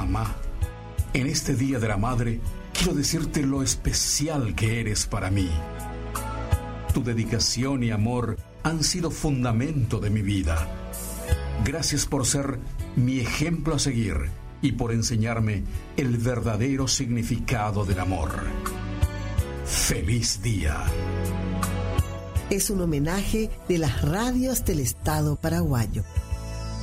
Mamá, en este Día de la Madre, quiero decirte lo especial que eres para mí. Tu dedicación y amor han sido fundamento de mi vida. Gracias por ser mi ejemplo a seguir y por enseñarme el verdadero significado del amor. ¡Feliz día! Es un homenaje de las radios del Estado paraguayo.